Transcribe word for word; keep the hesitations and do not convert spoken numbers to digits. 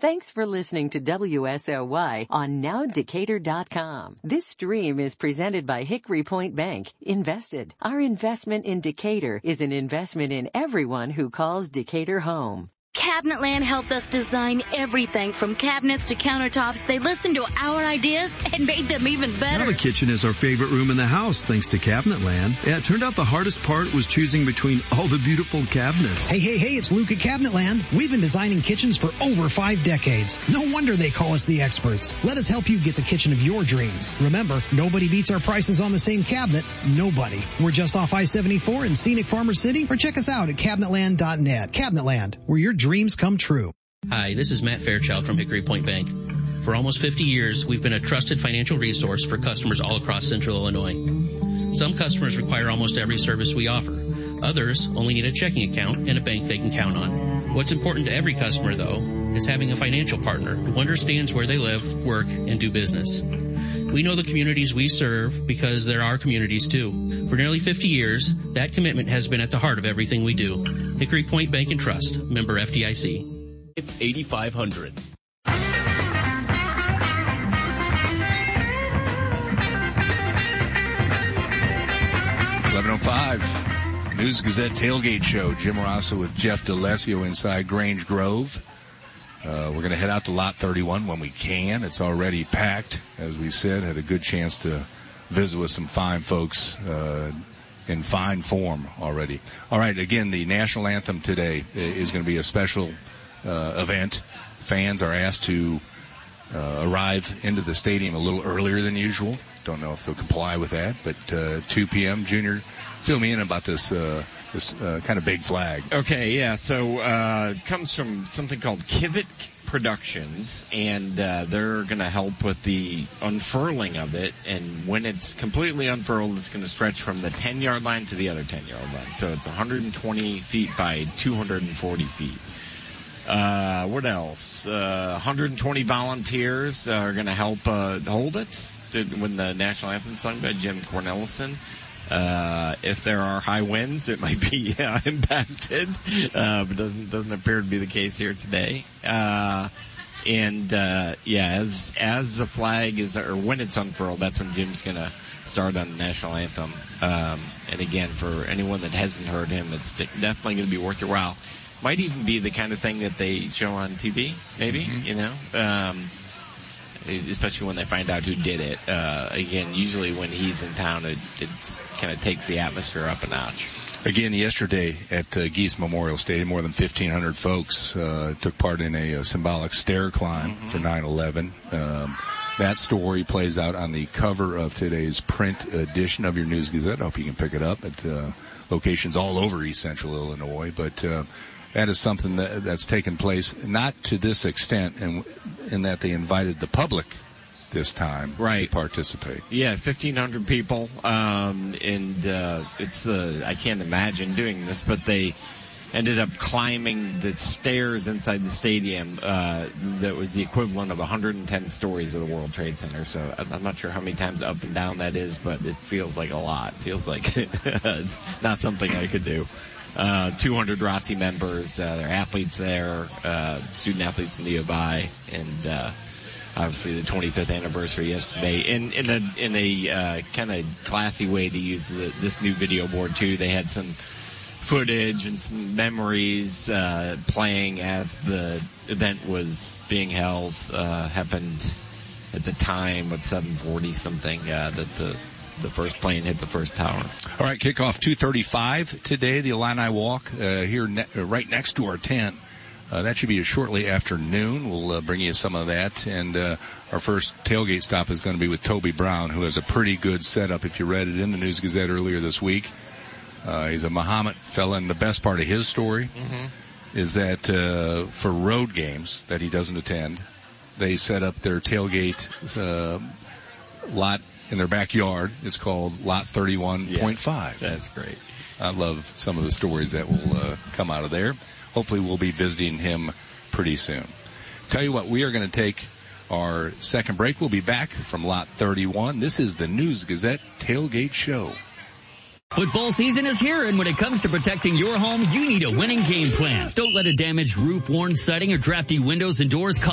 Thanks for listening to W S L Y on now decatur dot com. This stream is presented by Hickory Point Bank. Invested. Our investment in Decatur is an investment in everyone who calls Decatur home. Cabinetland helped us design everything from cabinets to countertops. They listened to our ideas and made them even better. Now the kitchen is our favorite room in the house, thanks to Cabinetland. Yeah, it turned out the hardest part was choosing between all the beautiful cabinets. Hey, hey, hey, it's Luke at Cabinetland. We've been designing kitchens for over five decades. No wonder they call us the experts. Let us help you get the kitchen of your dreams. Remember, nobody beats our prices on the same cabinet. Nobody. We're just off I seventy-four in scenic Farmer City, or check us out at cabinetland dot net. Cabinetland, where your dreams come true. Hi, this is Matt Fairchild from Hickory Point Bank. For almost fifty years, we've been a trusted financial resource for customers all across Central Illinois. Some customers require almost every service we offer. Others only need a checking account and a bank they can count on. What's important to every customer, though, is having a financial partner who understands where they live, work, and do business. We know the communities we serve because they're our communities, too. For nearly fifty years, that commitment has been at the heart of everything we do. Hickory Point Bank and Trust, member F D I C. eighty-five hundred. eleven oh five, News Gazette Tailgate Show. Jim Rosso with Jeff DeLesio inside Grange Grove. Uh, we're going to head out to Lot thirty-one when we can. It's already packed, as we said. Had a good chance to visit with some fine folks uh, in fine form already. All right, again, the national anthem today is going to be a special uh, event. Fans are asked to uh, arrive into the stadium a little earlier than usual. Don't know if they'll comply with that, but uh, two p.m. Junior, fill me in about this uh, this uh, kind of big flag. Okay, yeah, so uh it comes from something called Kivett Productions, and uh they're going to help with the unfurling of it, and when it's completely unfurled, it's going to stretch from the ten-yard line to the other ten-yard line. So it's one hundred twenty feet by two hundred forty feet. Uh, what else? Uh, one hundred twenty volunteers are going to help uh, hold it when the national anthem sung by Jim Cornelison. Uh, if there are high winds, it might be uh, impacted, uh, but doesn't doesn't appear to be the case here today. Uh, and uh, yeah, as as the flag is, or when it's unfurled, that's when Jim's going to start on the national anthem. Um, and again, for anyone that hasn't heard him, it's definitely going to be worth your while. Might even be the kind of thing that they show on T V, maybe, mm-hmm. you know, um, especially when they find out who did it. Uh, again, usually when he's in town, it, it kind of takes the atmosphere up a notch. Again, yesterday at uh, Geese Memorial Stadium, more than fifteen hundred folks uh, took part in a, a symbolic stair climb mm-hmm. for nine eleven. Um, that story plays out on the cover of today's print edition of your News Gazette. I hope you can pick it up at uh, locations all over East Central Illinois. But uh, that is something that, that's taken place, not to this extent, in, in that they invited the public this time right. to participate. Yeah, fifteen hundred people, um, and uh, it's uh, I can't imagine doing this, but they ended up climbing the stairs inside the stadium. Uh, that was the equivalent of one hundred ten stories of the World Trade Center. So I'm not sure how many times up and down that is, but it feels like a lot. It feels like it's not something I could do. Uh, two hundred R O T C members, uh, there are athletes there, uh, student athletes in the U I, and, uh, obviously the twenty-fifth anniversary yesterday. In, in a, in a, uh, kind of classy way to use the, this new video board too. They had some footage and some memories, uh, playing as the event was being held, uh, happened at the time at seven forty something, uh, that the, the first plane hit the first tower. All right, kickoff two thirty-five today, the Illini Walk, uh, here ne- uh, right next to our tent. Uh, that should be shortly after noon. We'll uh, bring you some of that. And uh, our first tailgate stop is going to be with Toby Brown, who has a pretty good setup if you read it in the News Gazette earlier this week. Uh, he's a Muhammad fella, and the best part of his story mm-hmm. is that uh, for road games that he doesn't attend, they set up their tailgate uh, lot in their backyard. It's called Lot thirty-one point five. Yeah, that's great. I love some of the stories that will uh, come out of there. Hopefully we'll be visiting him pretty soon. Tell you what, we are going to take our second break. We'll be back from Lot thirty-one. This is the News Gazette Tailgate Show. Football season is here, and when it comes to protecting your home, you need a winning game plan. Don't let a damaged roof, worn siding, or drafty windows and doors